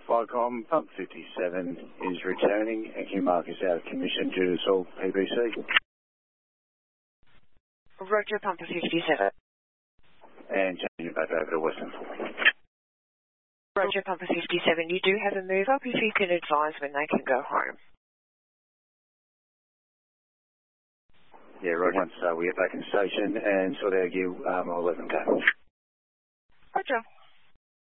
Vicom, pump 57 is returning and can you mark us out of commission due to solve PBC? Roger, pump 57. And change it back over to Western 4. Roger, pump 57. You do have a move up if you can advise when they can go home. Yeah, right. Once we get back in the station and sort out gear, I'll let them go. Roger.